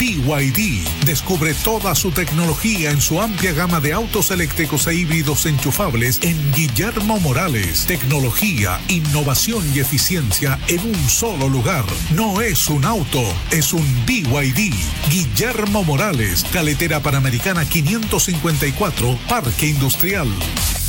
BYD. Descubre toda su tecnología en su amplia gama de autos eléctricos e híbridos enchufables en Guillermo Morales. Tecnología, innovación y eficiencia en un solo lugar. No es un auto, es un BYD. Guillermo Morales, Carretera Panamericana 554, Parque Industrial.